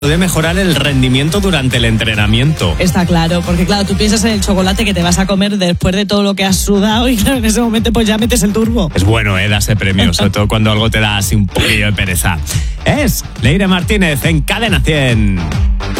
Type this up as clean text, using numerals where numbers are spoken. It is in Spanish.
puede mejorar el rendimiento durante el entrenamiento. Está claro, porque claro, tú piensas en el chocolate que te vas a comer después de todo lo que has sudado y claro, en ese momento pues ya metes el turbo. Es bueno, darse premio, sobre todo cuando algo te da así un poquillo de pereza. Es Leire Martínez en Cadena 100.